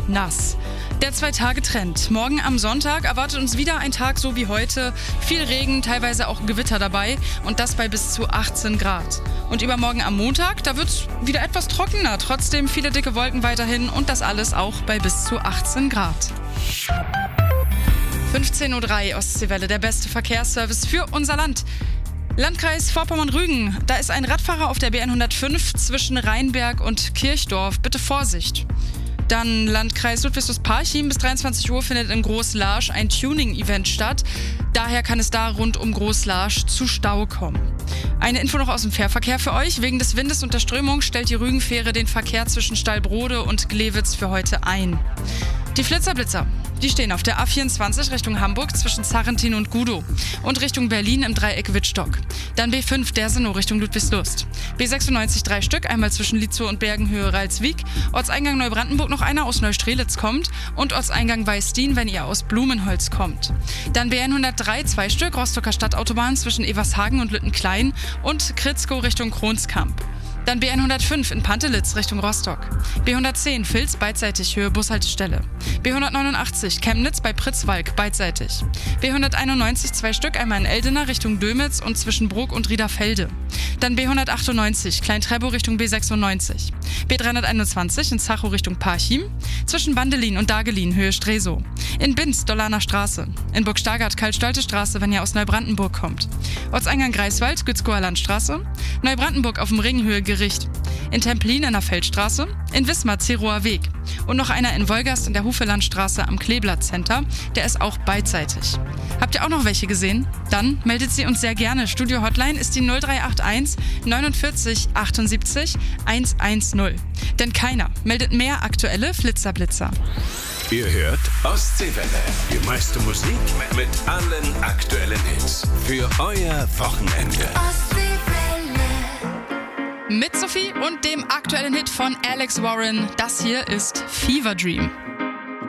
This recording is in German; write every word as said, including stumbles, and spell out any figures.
nass. Der Zwei-Tage-Trend. Morgen am Sonntag erwartet uns wieder ein Tag so wie heute. Viel Regen, teilweise auch Gewitter dabei und das bei bis zu achtzehn Grad. Und übermorgen am Montag, da wird es wieder etwas trockener. Trotzdem viele dicke Wolken weiterhin und das alles auch bei bis zu achtzehn Grad. fünfzehn Uhr drei Ostseewelle, der beste Verkehrsservice für unser Land. Landkreis Vorpommern-Rügen, da ist ein Radfahrer auf der B hundertfünf zwischen Rheinberg und Kirchdorf. Bitte Vorsicht. Dann Landkreis Ludwigslust-Parchim. Bis dreiundzwanzig Uhr findet in Großlarsch ein Tuning-Event statt. Daher kann es da rund um Großlarsch zu Stau kommen. Eine Info noch aus dem Fährverkehr für euch. Wegen des Windes und der Strömung stellt die Rügenfähre den Verkehr zwischen Stallbrode und Glewitz für heute ein. Die Flitzerblitzer, die stehen auf der A vierundzwanzig Richtung Hamburg zwischen Zarrentin und Gudow und Richtung Berlin im Dreieck Wittstock. Dann B fünf Dersenow Richtung Ludwigslust. B sechsundneunzig drei Stück, einmal zwischen Lietzow und Bergenhöhe Ralswiek. Ortseingang Neubrandenburg noch einer aus Neustrelitz kommt und Ortseingang Weißdien, wenn ihr aus Blumenholz kommt. Dann B hundertdrei zwei Stück, Rostocker Stadtautobahn zwischen Evershagen und Lüttenklein und Kritzkow Richtung Kronskamp. Dann B hundertfünf in Pantelitz Richtung Rostock. B hundertzehn Vils beidseitig Höhe Bushaltestelle. B hundertneunundachtzig Chemnitz bei Pritzwalk beidseitig. B hunderteinundneunzig zwei Stück, einmal in Eldena Richtung Dömitz und zwischen Bruck und Riederfelde. Dann B hundertachtundneunzig Klein-Treptow Richtung B sechsundneunzig. B dreihunderteinundzwanzig in Zachow Richtung Parchim. Zwischen Bandelin und Dagelin Höhe Stresow. In Binz Dollaner Straße. In Burg-Stargard Karl-Stolte Straße, wenn ihr aus Neubrandenburg kommt. Ortseingang Greifswald Gützkower Landstraße. Neubrandenburg auf dem Ring Höhe Gericht. In Templin in der Feldstraße. In Wismar Zerower Weg. Und noch einer in Wolgast in der Hufelandstraße am Kleeblatt Center. Der ist auch beidseitig. Habt ihr auch noch welche gesehen? Dann meldet sie uns sehr gerne. Studio Hotline ist die null drei acht eins neunundvierzig achtundsiebzig hundertzehn. Denn keiner meldet mehr aktuelle Flitzerblitzer. Ihr hört Ostseewelle. Die meiste Musik mit allen aktuellen Hits. Für euer Wochenende. Mit Sophie und dem aktuellen Hit von Alex Warren. Das hier ist Fever Dream.